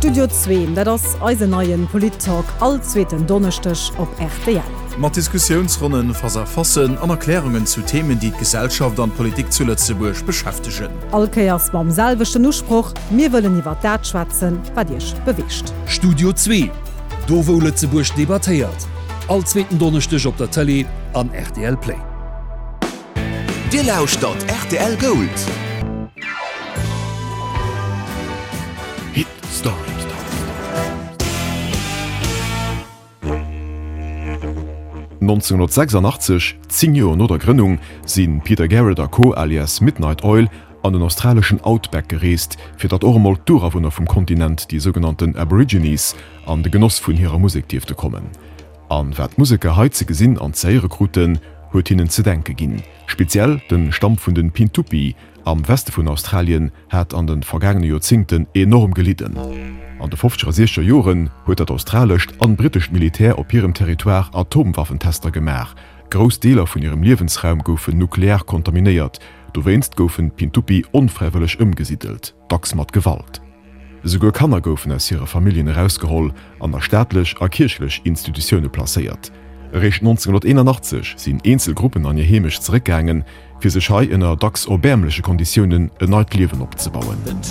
Studio 2, dat ass eiseneien Polit-Talk allzweten Donnerstech op RTL. Mat Diskussionsrunnen verfassen an Erklärungen zu Themen, die Gesellschaft an Politik zu Lützeburg beschäftigen. Alkeiers beim selwechten Uspruch, mir wollen iwwer dat schwatzen, wat Dich bewischt. Studio 2, do wo Lützeburg debattiert. Allzweten Donnerstech op der Tele an RTL Play. Dir lauscht dort RTL Gold. Hit Story. 1986, 10 Jahre nach der Gründung, sind Peter Garrett a Co. alias Midnight Oil an den australischen Outback gereist, für dat auch mal Tourerwohner vom Kontinent, die sogenannten Aborigines, an den Genuss von ihrer Musik zu kommen. An wat Musiker heizige Sinn an Zeirrekruten huet ihnen zu denken ginn. Speziell den Stamm von den Pintupi am Westen von Australien hat an den vergangenen Jahrzehnten enorm gelitten. An de 50er Joren huet dat australisch an britisch Militär op ihrem Territoire Atomwaffentester gemach. Großdeler von ihrem Lebensraum goufen nuklear kontaminiert, do weinst goufen Pintupi unfreiwillig umgesiedelt, dacks mat Gewalt. Sogar Kanner goufen aus ihrer Familien herausgeholt, an der staatlich a kirchlich Institutionen placéiert. Rech 1981 sind Einzelgruppen an ihr Heimisch zurückgegangen, für sich in der dacks erbärmliche Konditionen erneut Leben abzubauen.